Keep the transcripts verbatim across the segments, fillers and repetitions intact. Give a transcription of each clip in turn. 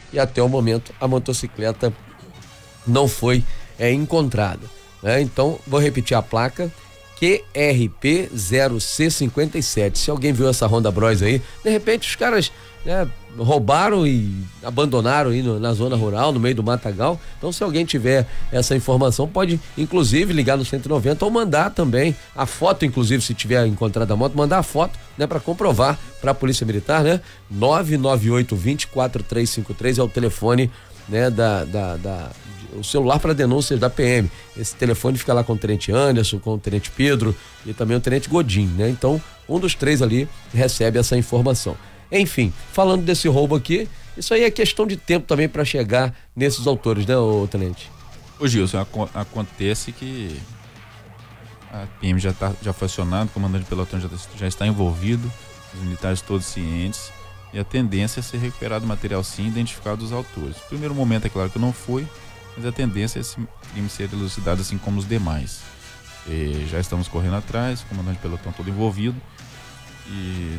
e até o momento a motocicleta não foi é, encontrada, né? Então, vou repetir a placa, Q R P zero C cinquenta e sete. Se alguém viu essa Honda Bros aí, de repente os caras, né, roubaram e abandonaram aí no, na zona rural, no meio do matagal. Então, se alguém tiver essa informação, pode inclusive ligar no cento e noventa ou mandar também a foto, inclusive, se tiver encontrado a moto, mandar a foto, né, para comprovar para a Polícia Militar, né? nove nove oito dois zero quatro três cinco três é o telefone, né, da, da, da o celular para denúncias da P M. Esse telefone fica lá com o Tenente Anderson, com o Tenente Pedro e também o Tenente Godinho, né? Então, um dos três ali recebe essa informação. Enfim, falando desse roubo aqui, isso aí é questão de tempo também para chegar nesses autores, né, ô Tenente? Ô Gilson, ac- acontece que a P M já, tá, já foi acionada, o comandante de pelotão já, já está envolvido, os militares todos cientes, e a tendência é ser recuperado o material sim, identificado os autores. No primeiro momento é claro que não foi, mas a tendência é esse crime ser elucidado assim como os demais. E já estamos correndo atrás, o comandante de pelotão todo envolvido, e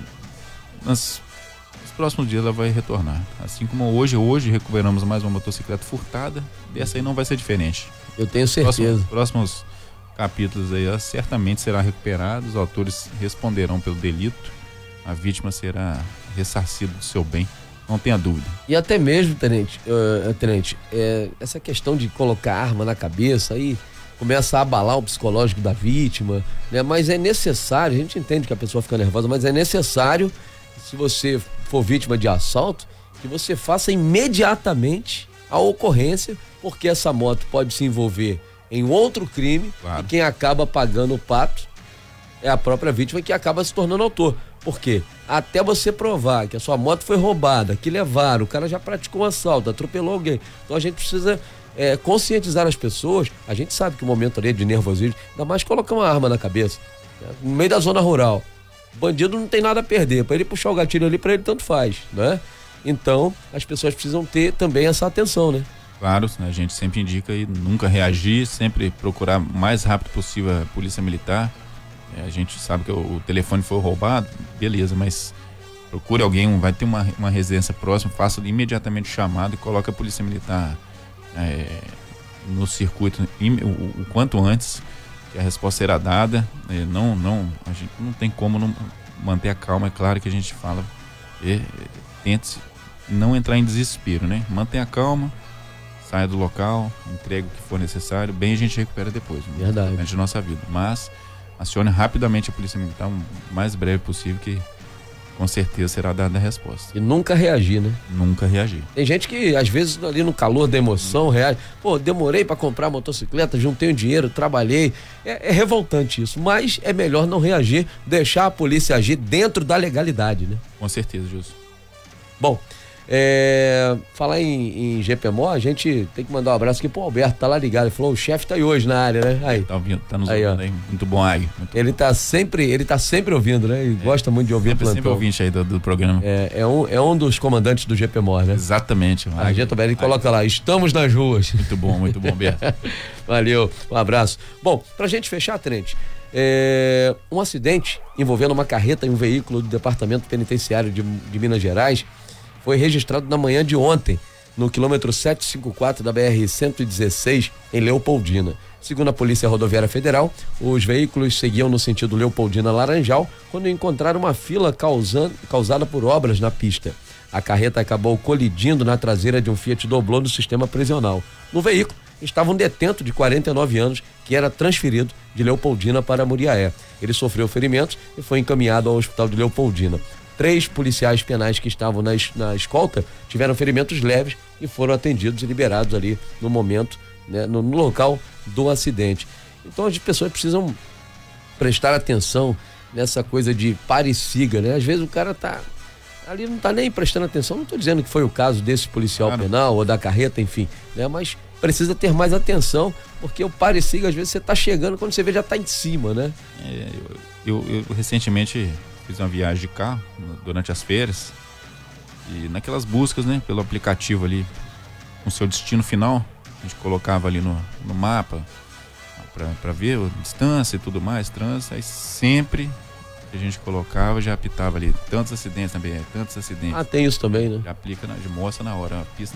nas, nos próximos dias ela vai retornar. Assim como hoje, hoje recuperamos mais uma motocicleta furtada, dessa aí não vai ser diferente. Eu tenho certeza. Próximos, próximos capítulos aí, ela certamente será recuperada, os autores responderão pelo delito, a vítima será ressarcida do seu bem. Não tenha dúvida. E até mesmo, Tenente, uh, Tenente, é, essa questão de colocar arma na cabeça aí começa a abalar o psicológico da vítima, né? Mas é necessário, a gente entende que a pessoa fica nervosa, mas é necessário, se você for vítima de assalto, que você faça imediatamente a ocorrência, porque essa moto pode se envolver em outro crime, claro. E quem acaba pagando o pato é a própria vítima que acaba se tornando autor. Por quê? Até você provar que a sua moto foi roubada, que levaram, o cara já praticou um assalto, atropelou alguém. Então a gente precisa é, conscientizar as pessoas. A gente sabe que o momento ali é de nervosismo, ainda mais colocar uma arma na cabeça, né? No meio da zona rural. O bandido não tem nada a perder, para ele puxar o gatilho ali, para ele tanto faz, né? Então as pessoas precisam ter também essa atenção, né? Claro, a gente sempre indica aí nunca reagir, sempre procurar o mais rápido possível a polícia militar. É, a gente sabe que o, o telefone foi roubado, beleza, mas procure alguém, vai ter uma, uma residência próxima, faça imediatamente o chamado e coloque a polícia militar é, no circuito o, o quanto antes, que a resposta será dada. É, não, não, a gente não tem como não manter a calma, é claro que a gente fala, é, é, tente não entrar em desespero, né? Mantenha a calma, saia do local, entregue o que for necessário, bem a gente recupera depois, verdade, durante a nossa vida, mas acione rapidamente a polícia militar o mais breve possível, que com certeza será dada a resposta. E nunca reagir, né? Nunca reagir. Tem gente que às vezes ali no calor da emoção reage. Pô, demorei para comprar motocicleta, juntei o dinheiro, trabalhei. É, é revoltante isso, mas é melhor não reagir, deixar a polícia agir dentro da legalidade, né? Com certeza, Gilson. Bom, É, falar em, em G P M O, a gente tem que mandar um abraço aqui pro Alberto, tá lá ligado. Ele falou: o chefe tá aí hoje na área, né? Aí. Tá ouvindo, tá nos aí, ouvindo aí. Muito bom, Águia. Ele tá sempre, ele tá sempre ouvindo, né? Ele é, gosta muito de ouvir sempre, o plantão. Sempre ouvinte aí do, do programa. É, é, um, é um dos comandantes do G P M O, né? Exatamente. A gente também, ele coloca lá: estamos nas ruas. Muito bom, muito bom, Alberto. Valeu, um abraço. Bom, pra gente fechar, Tenente, é, um acidente envolvendo uma carreta e um veículo do Departamento Penitenciário de, de Minas Gerais foi registrado na manhã de ontem, no quilômetro setecentos e cinquenta e quatro da B R cento e dezesseis, em Leopoldina. Segundo a Polícia Rodoviária Federal, os veículos seguiam no sentido Leopoldina-Laranjal quando encontraram uma fila causando, causada por obras na pista. A carreta acabou colidindo na traseira de um Fiat Doblô no sistema prisional. No veículo estava um detento de quarenta e nove anos que era transferido de Leopoldina para Muriaé. Ele sofreu ferimentos e foi encaminhado ao hospital de Leopoldina. Três policiais penais que estavam na, na escolta tiveram ferimentos leves e foram atendidos e liberados ali no momento, né, no, no local do acidente. Então as pessoas precisam prestar atenção nessa coisa de pare e siga, né? Às vezes o cara tá ali, não tá nem prestando atenção, não tô dizendo que foi o caso desse policial claro. penal ou da carreta, enfim, né? Mas precisa ter mais atenção, porque o pare e siga, às vezes você tá chegando, quando você vê já tá em cima, né? É, eu, eu, eu recentemente fiz uma viagem de carro durante as férias e naquelas buscas, né, pelo aplicativo ali, com seu destino final, a gente colocava ali no, no mapa para ver a distância e tudo mais, trânsito, aí sempre que a gente colocava já apitava ali tantos acidentes na B R, tantos acidentes. Ah, tem isso também, né? Já aplica, já mostra na hora, a pista